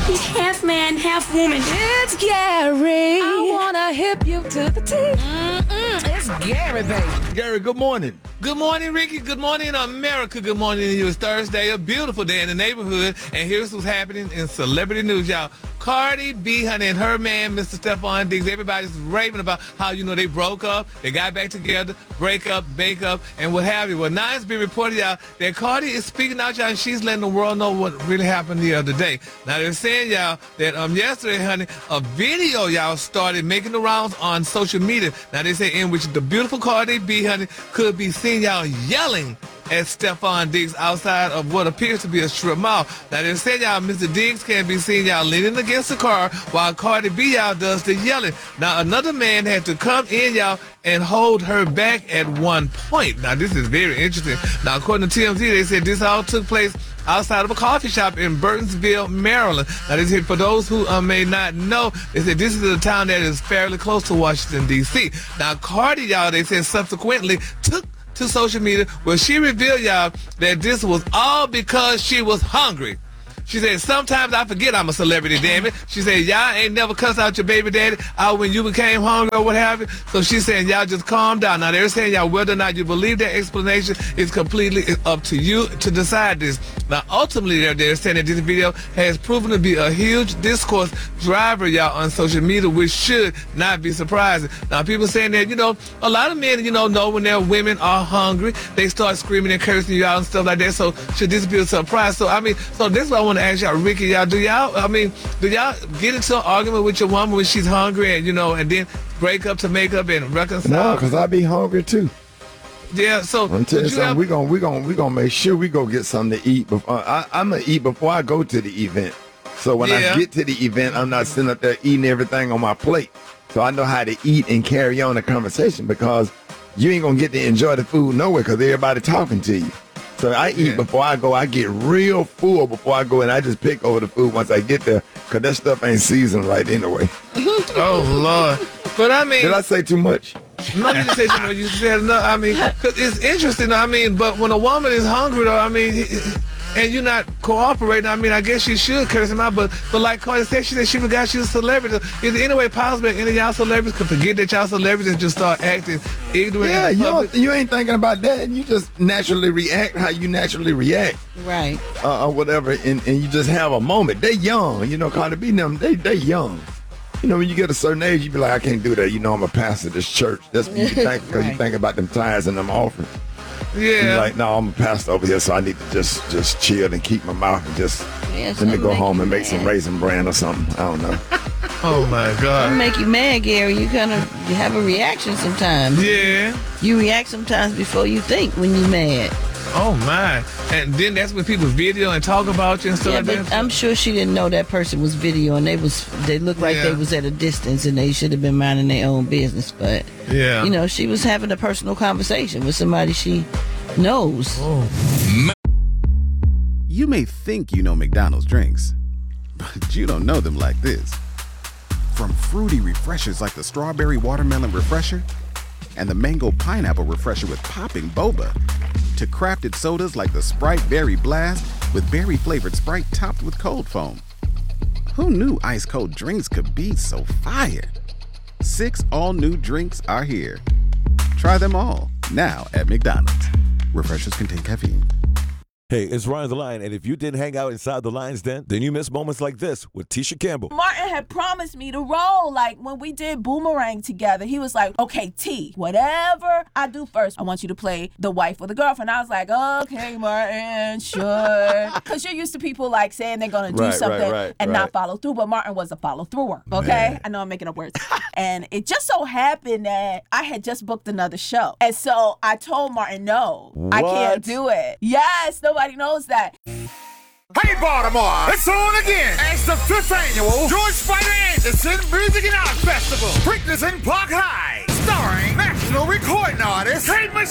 He's half man, half woman. It's Gary. I wanna hip you to the teeth. It's Gary, baby. Gary, good morning. Good morning, Ricky. Good morning, America. Good morning to you. It's Thursday, a beautiful day in the neighborhood. And here's what's happening in celebrity news, y'all. Cardi B, honey, and her man, Mr. Stephon Diggs, everybody's raving about how, they broke up, they got back together, break up, make up, and what have you. Well, now it's been reported, y'all, that Cardi is speaking out, y'all, and she's letting the world know what really happened the other day. Now, they're saying, y'all, that yesterday, honey, a video, y'all, started making the rounds on social media. Now, they say in which the beautiful Cardi B, honey, could be seen, y'all, yelling at Stephon Diggs outside of what appears to be a strip mall. Now, they said, y'all, Mr. Diggs can be seen, y'all, leaning against the car while Cardi B, y'all, does the yelling. Now, another man had to come in, y'all, and hold her back at one point. Now, this is very interesting. Now, according to TMZ, they said this all took place outside of a coffee shop in Burtonsville, Maryland. Now, this is for those who may not know, they said this is a town that is fairly close to Washington, D.C. Now, Cardi, y'all, they said subsequently took to social media where she revealed, y'all, that this was all because she was hungry. She said, sometimes I forget I'm a celebrity, damn it. She said, y'all ain't never cussed out your baby daddy out when you became hungry or what have you. So she's saying, y'all just calm down. Now, they're saying, y'all, whether or not you believe that explanation is completely up to you to decide this. Now, ultimately, they're saying that this video has proven to be a huge discourse driver, y'all, on social media, which should not be surprising. Now, people saying that, a lot of men, know when their women are hungry, they start screaming and cursing you out and stuff like that. So should this be a surprise? So this is what I want to ask y'all, Ricky, y'all, do y'all get into an argument with your woman when she's hungry and, and then break up to make up and reconcile? No, because I be hungry too. Yeah, so I'm telling you something, we gonna make sure we go get something to eat. I'm gonna eat before I go to the event. So when I get to the event, I'm not sitting up there eating everything on my plate. So I know how to eat and carry on the conversation, because you ain't gonna get to enjoy the food nowhere because everybody talking to you. So I eat before I go. I get real full before I go, and I just pick over the food once I get there, because that stuff ain't seasoned right anyway. Oh, Lord. But did I say too much? No, you didn't say too much. You said enough. Because it's interesting, but when a woman is hungry, though, and you're not cooperating, I guess she should curse him out. But like Cardi said, she said she forgot she was a celebrity. Is there any way possible any of y'all celebrities could forget that y'all celebrities and just start acting ignorant? Yeah, you ain't thinking about that. You just naturally react how you naturally react. Right. Or whatever, and you just have a moment. They young, Cardi B and them, they young. When you get a certain age, you be like, I can't do that. I'm a pastor of this church. That's what you think, because you think about them tithes and them offerings. Yeah. You're like, no, I'm a pastor over here, so I need to just chill and keep my mouth and just let me go home and make some Raisin Bran or something. I don't know. Oh, my God. It'll make you mad, Gary. You have a reaction sometimes. Yeah. You react sometimes before you think when you're mad. Oh, my. And then that's when people video and talk about you and stuff like that. But I'm sure she didn't know that person was videoing. They looked like they was at a distance, and they should have been minding their own business. But, she was having a personal conversation with somebody she knows. Oh. You may think you know McDonald's drinks, but you don't know them like this. From fruity refreshers like the Strawberry Watermelon Refresher and the Mango Pineapple Refresher with popping boba, to crafted sodas like the Sprite Berry Blast with berry-flavored Sprite topped with cold foam. Who knew ice-cold drinks could be so fire? 6 all-new drinks are here. Try them all, now at McDonald's. Refreshers contain caffeine. Hey, it's Ryan the Lion, and if you didn't hang out inside the Lion's Den, then you miss moments like this with Tisha Campbell. Martin had promised me to roll, like when we did Boomerang together. He was like, okay, T, whatever I do first, I want you to play the wife or the girlfriend. I was like, okay, Martin, sure. Because you're used to people like saying they're going to do something and not follow through, but Martin was a follow-througher, okay? Man. I know I'm making up words. And it just so happened that I had just booked another show. And so I told Martin, no, I can't do it. Yes, nobody knows that. Hey Baltimore, it's on again. It's the 5th annual George Spider Anderson Music and Art Festival. Preakness in Park High, starring national recording artist Kate